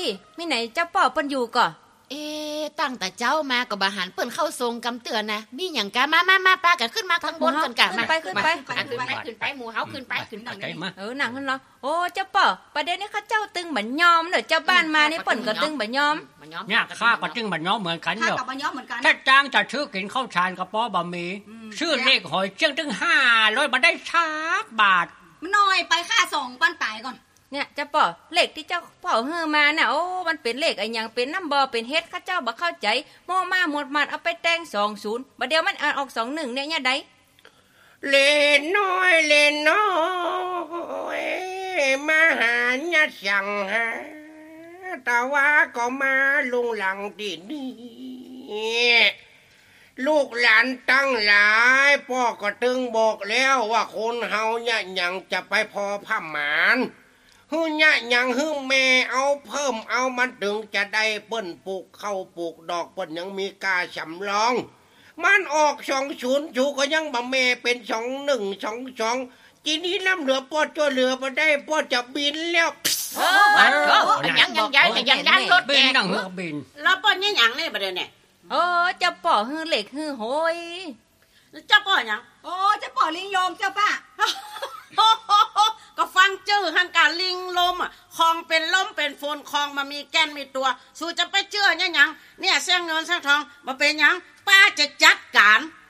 ลี่มีไหนเจ้าป่อเปิ้นอยู่ก่อตั้งแต่เจ้ามาก็บ่หันเปิ้นเข้าทรงกำเตือนนะมีหยังกะมาป้ากันขึ้นมาข้างบนกันกะมาขึ้นไปหมู่เฮาขึ้นไปหนังนี่หนังเนาะโอ้เจ้าป่อประเดี๋ยวนี้เขาเจ้าตึงเหมือนยอมเด้อเจ้าบ้านมานี่เปิ้นก็ตึงเหมือนยอมเนี่ยข้าก็ตึงเหมือนยอมเหมือนกันเนาะถ้าจ้างจะชื่อกินข้าวชานกระป๋อบะหมี่ชื่อเลขหอยเจียงถึง500บ่ได้ชักบาทมันน้อยไปค่า2ปั้นปลายก่อนเนี่ยเจ้าป่อเลขที่เจ้าป่อเฮือมาน่ะโอ้มันเป็นเลขอะไรอย่างเป็นน้ำบอเป็นเฮ็ดข้าเจ้าบ่เข้าใจโมมาหมดมันเอาไปแต่ง20บัดเดียวมันอ่านออก21เนี่ยใดเล่นน้อยมาหาญาสั่งหาแต่ว่าก็มาลุงหลังที่นี่ลูกหลานตั้งหลายพ่อก็ตึงบอกแล้วว่าคนเฮาเนี่ยยังจะไปพอผ้าหมานฮึเนี่ยยังฮึแม่เอาเพิ่มเอามันถึงจะได้เปิ้นปลูกเข้าปลูกดอกเปิ้นยังมีกาสำรองมันออก20จูก็ยังบ่แม่เป็น2122จีนี้ล้ำเหลือพ่อจะเหลือบ่ได้พ่อจะบินแล้วยังรถบินดังเฮือบินแล้วป้อนนี่หยังนี่บ่ได้เนี่ยเจ้าป่อฮือเหล็กฮือโหยเจ้าป่อหยังเจ้าป่อลิงลมเจ้าป้าก็ฟังชื่อหังการลิงลมอ่ะคลองเป็นลมเป็นฝนคลองมามีแก่นมีตัวสู้จะไปเชื่อเนี่ยหยังเนี่ยเสียเงินเสียทองมาเป็นหยังป้าจะจัดการ